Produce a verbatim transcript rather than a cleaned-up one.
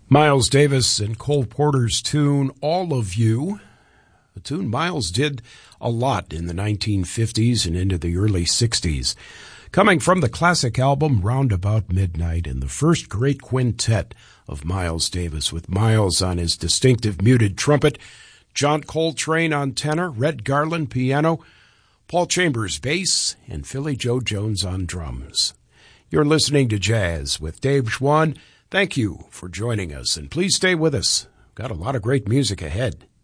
Miles Davis and Cole Porter's tune, All of You, a tune Miles did a lot in the nineteen fifties and into the early sixties. Coming from the classic album Round About Midnight, and the first great quintet of Miles Davis, with Miles on his distinctive muted trumpet, John Coltrane on tenor, Red Garland piano, Paul Chambers bass, and Philly Joe Jones on drums. You're listening to Jazz with Dave Schwann. Thank you for joining us, and please stay with us. Got a lot of great music ahead.